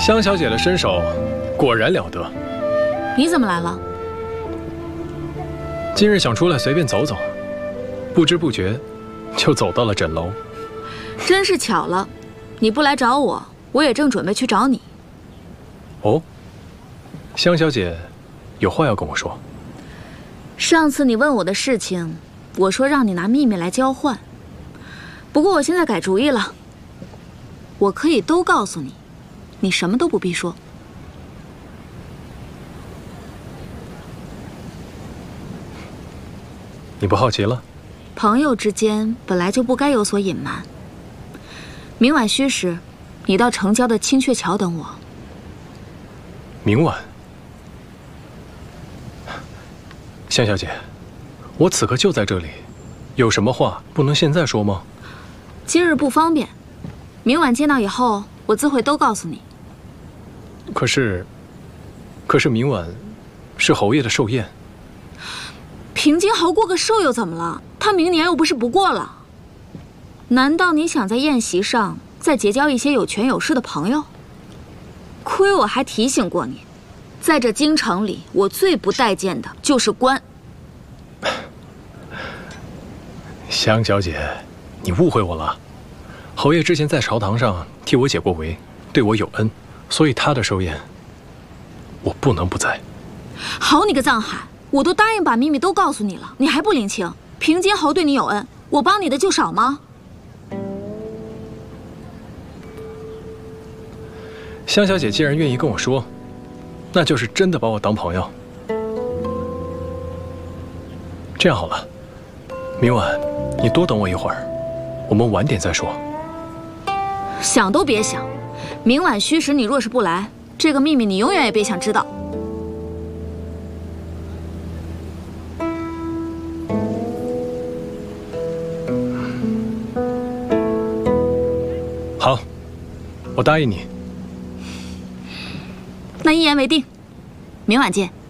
香小姐的身手果然了得。 你怎么来了？ 今日想出来随便走走，不知不觉就走到了枕楼。 真是巧了，你不来找我，我也正准备去找你。 哦，香小姐有话要跟我说。 上次你问我的事情，我说让你拿秘密来交换，不过我现在改主意了，我可以都告诉你，你什么都不必说。 你不好奇了？ 朋友之间本来就不该有所隐瞒。明晚戌时，你到城郊的青雀桥等我。 明晚。香小姐，我此刻就在这里，有什么话不能现在说吗？ 今日不方便，明晚见到以后，我自会都告诉你。 可是明晚是侯爷的寿宴。 平津侯过个寿又怎么了？他明年又不是不过了。难道你想在宴席上再结交一些有权有势的朋友？亏我还提醒过你，在这京城里，我最不待见的就是官。 香小姐，你误会我了。侯爷之前在朝堂上替我解过围，对我有恩，所以他的寿宴，我不能不在。 好你个藏海！我都答应把秘密都告诉你了，你还不领情？平津侯对你有恩，我帮你的就少吗？ 香小姐既然愿意跟我说，那就是真的把我当朋友。这样好了，明晚你多等我一会儿，我们晚点再说。 想都别想，明晚戌时你若是不来，这个秘密你永远也别想知道。 好，我答应你。 那一言为定，明晚见。